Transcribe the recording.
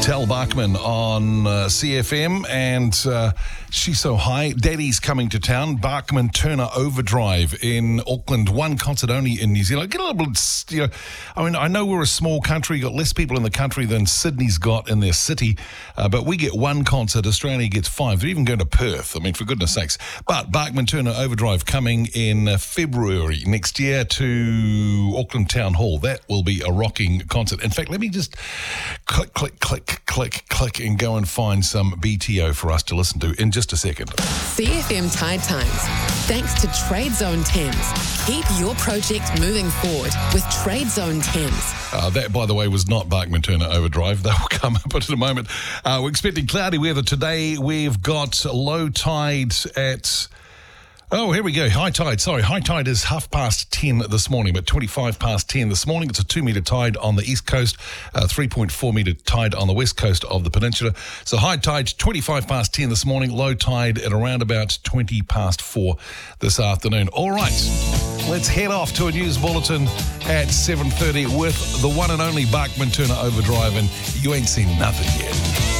Tal Bachman on CFM, and she's so high. Daddy's coming to town. Bachman Turner Overdrive in Auckland. One concert only in New Zealand. Get a little bit, I know we're a small country, got less people in the country than Sydney's got in their city, but we get one concert. Australia gets 5. They're even going to Perth. I mean, for goodness sakes. But Bachman Turner Overdrive coming in February next year to Auckland Town Hall. That will be a rocking concert. In fact, let me just click and go and find some BTO for us to listen to in just a second. CFM Tide Times. Thanks to Trade Zone Thames. Keep your project moving forward with Trade Zone Thames. That, by the way, was not Bachman Turner Overdrive. That will come up in a moment. We're expecting cloudy weather today. We've got low tide at... Oh, here we go. High tide. Sorry, high tide is 10:30 this morning, but 10:25 this morning. It's a 2-metre tide on the east coast, 3.4-metre tide on the west coast of the peninsula. So high tide 10:25 this morning, low tide at around about 4:20 this afternoon. All right, let's head off to a news bulletin at 7:30 with the one and only Bachman Turner Overdrive, and you ain't seen nothing yet.